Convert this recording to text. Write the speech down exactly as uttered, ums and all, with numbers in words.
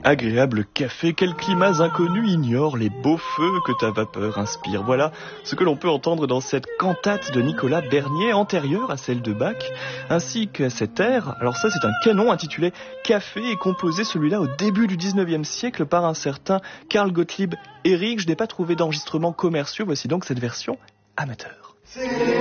Agréable café, quels climats inconnus ignorent les beaux feux que ta vapeur inspire. Voilà ce que l'on peut entendre dans cette cantate de Nicolas Bernier, antérieure à celle de Bach, ainsi qu'à cet air. Alors ça, c'est un canon intitulé Café, et composé celui-là au début du dix-neuvième siècle par un certain Carl Gottlieb Erik. Je n'ai pas trouvé d'enregistrements commerciaux, voici donc cette version amateur.